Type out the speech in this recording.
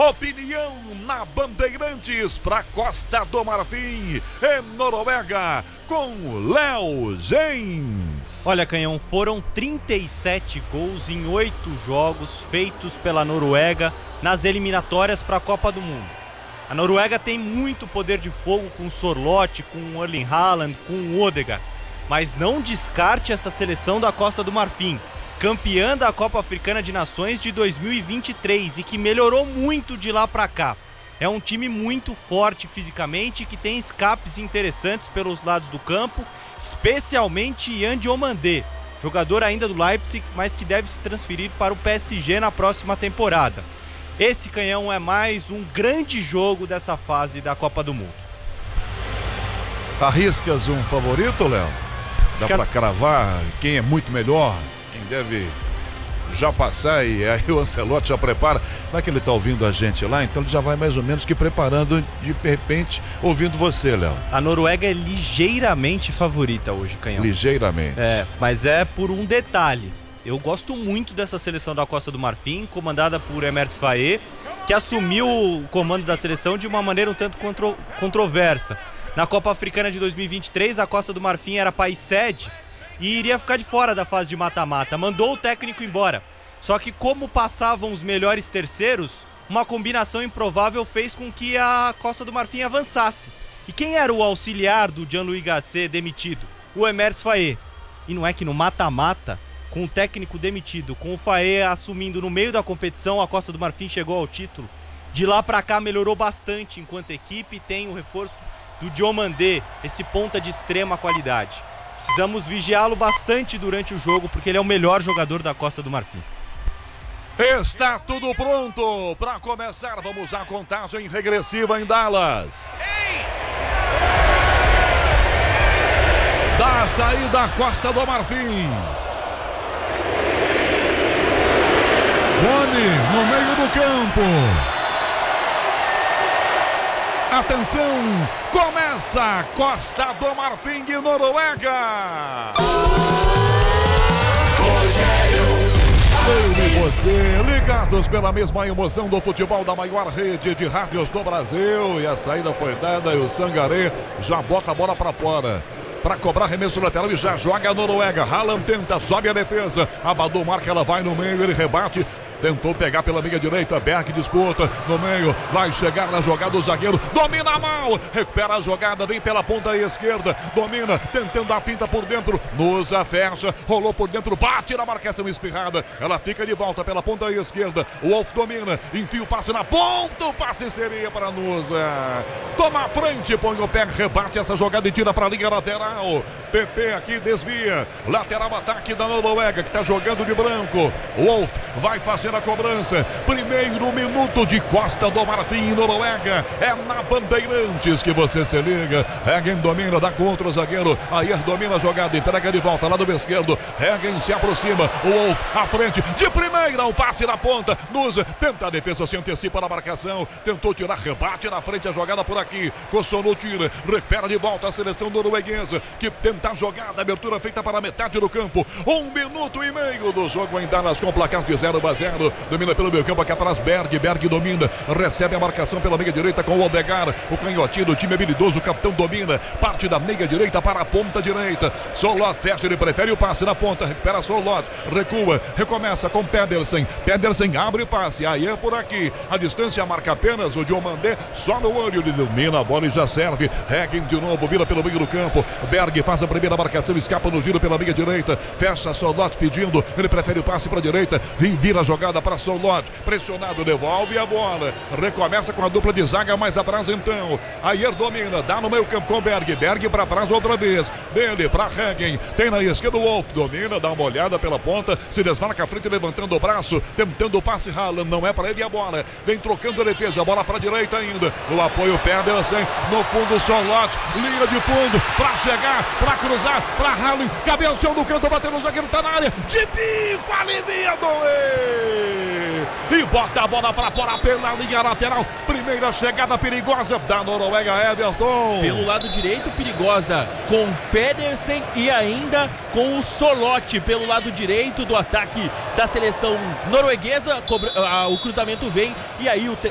Opinião na Bandeirantes para Costa do Marfim, em Noruega, com Léo Gens. Olha, Canhão, foram 37 gols em 8 jogos feitos pela Noruega nas eliminatórias para a Copa do Mundo. A Noruega tem muito poder de fogo com o Sorloth, com o Erling Haaland, com o Odegaard, mas não descarte essa seleção da Costa do Marfim, campeã da Copa Africana de Nações de 2023 e que melhorou muito de lá para cá. É um time muito forte fisicamente, que tem escapes interessantes pelos lados do campo, especialmente Yan Diomandé, jogador ainda do Leipzig, mas que deve se transferir para o PSG na próxima temporada. Esse, Canhão, é mais um grande jogo dessa fase da Copa do Mundo. Arriscas um favorito, Léo? Dá para cravar quem é muito melhor, quem deve já passar, e aí o Ancelotti já prepara. Vai que ele tá ouvindo a gente lá, então ele já vai mais ou menos que preparando, de repente, ouvindo você, Léo. A Noruega é ligeiramente favorita hoje, Canhão. Ligeiramente. Mas é por um detalhe. Eu gosto muito dessa seleção da Costa do Marfim, comandada por Emers Faé, que assumiu o comando da seleção de uma maneira um tanto controversa. Na Copa Africana de 2023, a Costa do Marfim era país sede e iria ficar de fora da fase de mata-mata. Mandou o técnico embora. Só que, como passavam os melhores terceiros, uma combinação improvável fez com que a Costa do Marfim avançasse. E quem era o auxiliar do Jean-Louis Gasset demitido? O Emers Faé. E não é que no mata-mata, com o técnico demitido, com o Faé assumindo no meio da competição, a Costa do Marfim chegou ao título. De lá pra cá melhorou bastante enquanto equipe, tem o reforço do Diomandé, esse ponta de extrema qualidade. Precisamos vigiá-lo bastante durante o jogo, porque ele é o melhor jogador da Costa do Marfim. Está tudo pronto para começar. Vamos à contagem regressiva em Dallas. Da saída Costa do Marfim. Rony no meio do campo. Atenção, começa Costa do Marfim e Noruega. Eu e você, ligados pela mesma emoção do futebol da maior rede de rádios do Brasil. E a saída foi dada e o Sangaré já bota a bola para fora. Para cobrar arremesso lateral e já joga a Noruega. Haaland tenta, sobe a defesa. Abadou marca, ela vai no meio, ele rebate. Tentou pegar pela meia direita, Berg disputa no meio, vai chegar na jogada o zagueiro, domina mal, recupera a jogada, vem pela ponta esquerda, domina, tentando a finta por dentro, Nusa fecha, rolou por dentro, bate na marcação espirrada, ela fica de volta pela ponta esquerda, o Wolf domina, enfia o passe na ponta, o passe seria para Nusa, toma a frente, põe o pé, rebate essa jogada e tira para a linha lateral, PP aqui desvia, lateral ataque da Noruega que está jogando de branco, o Wolf vai fazer a cobrança, primeiro minuto de Costa do Marfim, Noruega, é na Bandeirantes que você se liga. Hagen domina, dá contra o zagueiro, Ayer domina a jogada, entrega de volta lá do esquerdo, Hagen se aproxima, o Wolf à frente, de primeira, o passe na ponta, Nusa tenta a defesa, se antecipa na marcação, tentou tirar, rebate na frente, a jogada por aqui, Kosono tira, recupera de volta a seleção norueguesa, que tenta a jogada, abertura feita para a metade do campo, 1 minuto e meio do jogo em Dallas, com placar de 0-0, domina pelo meio campo aqui atrás, Berg domina, recebe a marcação pela meia direita com o Odegaard, o canhotinho do time habilidoso, o capitão domina, parte da meia direita para a ponta direita, Sorloth fecha, ele prefere o passe na ponta, recupera Sorloth, recua, recomeça com Pedersen abre o passe, aí é por aqui, a distância marca apenas o Diomandé, só no olho, ele domina a bola e já serve, Hagen de novo, vira pelo meio do campo, Berg faz a primeira marcação, escapa no giro pela meia direita, fecha Sorloth pedindo, ele prefere o passe para a direita, e vira a jogada para Sorloth, pressionado, devolve a bola, recomeça com a dupla de zaga mais atrás então, Ayer domina, dá no meio campo com Berg para trás outra vez, dele para Hagen, tem na esquerda o Wolf, domina, dá uma olhada pela ponta, se desmarca a frente levantando o braço, tentando o passe, Haaland, não é para ele a bola, vem trocando a defesa, a bola para a direita ainda, no apoio Pedersen, no fundo Sorloth, linha de fundo, para chegar, para cruzar, para Haaland, cabeceou no canto, bateu no zagueiro, tá na área, de bico, alivia e bota a bola para fora pela linha lateral, primeira chegada perigosa da Noruega, Everton. Pelo lado direito, perigosa com Pedersen e ainda com o Sorloth pelo lado direito do ataque da seleção norueguesa, o cruzamento vem e aí